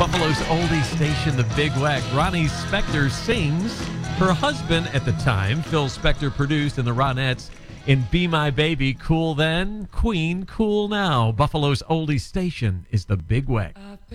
Buffalo's oldie station, The Big Weck. Ronnie Spector sings. Her husband at the time, Phil Spector, produced, and the Ronettes in Be My Baby. Cool then, Queen, cool now. Buffalo's oldie station is The Big Weck.